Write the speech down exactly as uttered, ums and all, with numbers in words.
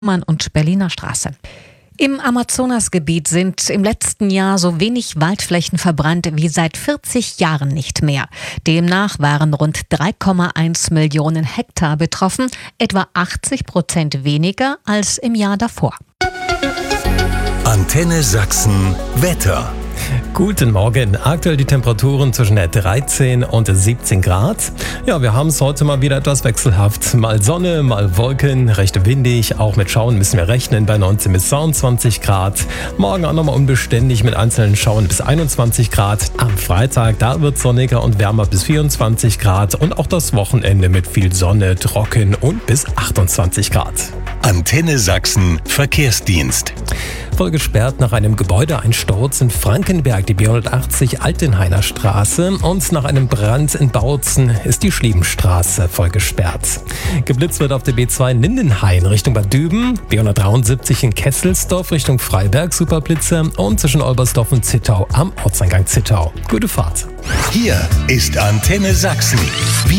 Mann und Berliner Straße. Im Amazonasgebiet sind im letzten Jahr so wenig Waldflächen verbrannt wie seit vierzig Jahren nicht mehr. Demnach waren rund drei Komma eins Millionen Hektar betroffen, etwa achtzig Prozent weniger als im Jahr davor. Antenne Sachsen Wetter. Guten Morgen. Aktuell die Temperaturen zwischen dreizehn und siebzehn Grad. Ja, wir haben es heute mal wieder etwas wechselhaft. Mal Sonne, mal Wolken, recht windig. Auch mit Schauen müssen wir rechnen bei neunzehn bis zweiundzwanzig Grad. Morgen auch nochmal unbeständig mit einzelnen Schauen bis einundzwanzig Grad. Am Freitag, da wird es sonniger und wärmer bis vierundzwanzig Grad. Und auch das Wochenende mit viel Sonne, trocken und bis achtundzwanzig Grad. Antenne Sachsen Verkehrsdienst. Voll gesperrt nach einem Gebäudeeinsturz in Frankenberg, die B hundertachtzig Altenhainer Straße, und nach einem Brand in Bautzen ist die Schliebenstraße voll gesperrt. Geblitzt wird auf der B zwei Lindenhain Richtung Bad Düben, B hundertdreiundsiebzig in Kesselsdorf Richtung Freiberg Superblitze und zwischen Olbersdorf und Zittau am Ortseingang Zittau. Gute Fahrt. Hier ist Antenne Sachsen. Wir